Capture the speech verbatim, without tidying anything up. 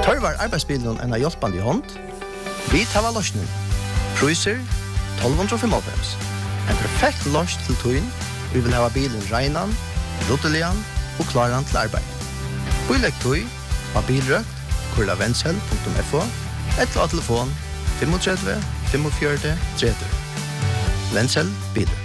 Tørvar arbeidsbilen en av hjelpende i hånd? Vi tar av løsningen. Priser tolv fem fem. En perfekt løs til tøyen. Vi vil ha bilen regnen, rottelian og klaren til arbeid. Bilegg tøy av bilrøkt, kurla vensel punktum f o, eller av telefon tre fem fem fire tre tre. Vensel biler.